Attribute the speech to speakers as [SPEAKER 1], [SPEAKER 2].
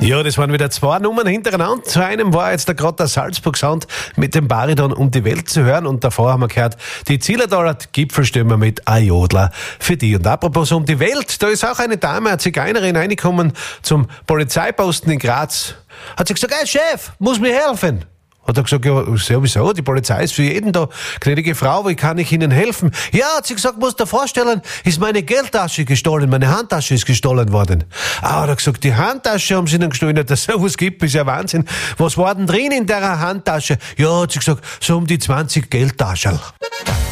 [SPEAKER 1] Ja, das waren wieder 2 Nummern hintereinander. Zu einem war jetzt gerade der Salzburg-Sound mit dem Bariton um die Welt zu hören. Und davor haben wir gehört, die Zillertaler Gipfelstürmer mit A Jodler für die. Und apropos um die Welt, da ist auch eine Dame, eine Zigeunerin, reingekommen zum Polizeiposten in Graz. Hat sie gesagt, hey Chef, muss mir helfen. Hat er gesagt, ja, sowieso, die Polizei ist für jeden da. Gnädige Frau, wie kann ich Ihnen helfen? Ja, hat sie gesagt, musst dir vorstellen, ist meine Geldtasche gestohlen, meine Handtasche ist gestohlen worden. Ah, hat er gesagt, die Handtasche haben sie dann gestohlen, dass es sowas gibt, ist ja Wahnsinn. Was war denn drin in der Handtasche? Ja, hat sie gesagt, so um die 20 Geldtaschen.